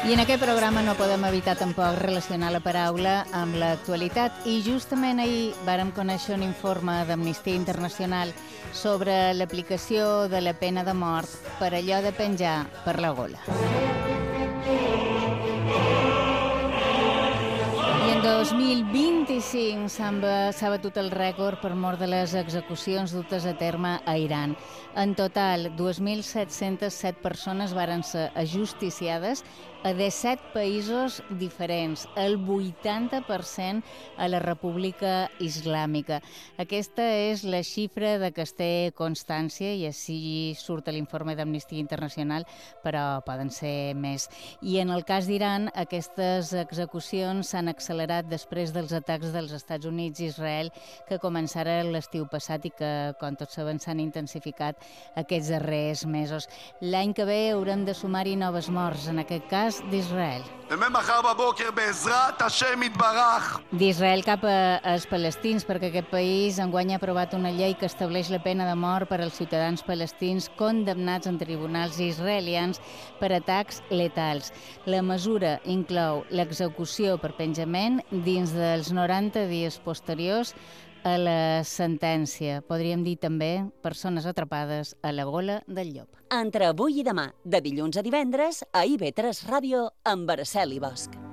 I en aquest programa no podem evitar tampoc relacionar la paraula amb l'actualitat i justament ahir vàrem conèixer un informe d'Amnistia Internacional sobre l'aplicació de la pena de mort per allò de penjar per la gola. I en 2025 s'ha batut el rècord per mort de les execucions dutes a terme a Iran. En total, 2.707 persones varen ser ajusticiades a 17 països diferents, el 80% a la República Islàmica. Aquesta és la xifra de què es té constància i així surt a l'informe d'Amnistia Internacional, però poden ser més. I en el cas d'Iran, aquestes execucions s'han accelerat després dels atacs dels Estats Units i Israel que començaren l'estiu passat i que, com tots sabem, s'han intensificat aquests darrers mesos. L'any que ve haurem de sumar-hi noves morts, en aquest cas d'Israel. D'Israel cap als palestins, perquè aquest país enguany ha aprovat una llei que estableix la pena de mort per als ciutadans palestins condemnats en tribunals israelians per atacs letals. La mesura inclou l'execució per penjament dins dels 90 dies posteriors a la sentència. Podríem dir també persones atrapades a la gola del llop. Entre avui i demà, de dilluns a divendres, a IB3 Ràdio, amb Araceli Bosch.